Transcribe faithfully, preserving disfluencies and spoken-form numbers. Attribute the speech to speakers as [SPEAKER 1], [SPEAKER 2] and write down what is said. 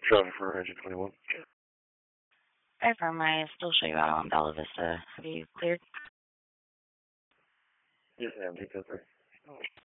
[SPEAKER 1] Traffic for engine twenty-one.
[SPEAKER 2] Hi, firm. I still show you out on Bella Vista. Have you cleared?
[SPEAKER 1] Yes, ma'am. Take that, sir.